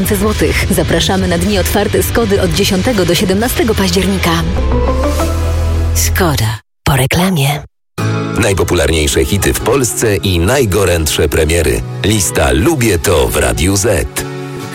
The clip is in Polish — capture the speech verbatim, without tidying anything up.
złotych. Zapraszamy na dni otwarte Skody od dziesiątego do siedemnastego października. Skoda. Po reklamie. Najpopularniejsze hity w Polsce i najgorętsze premiery. Lista Lubię to w Radiu Z.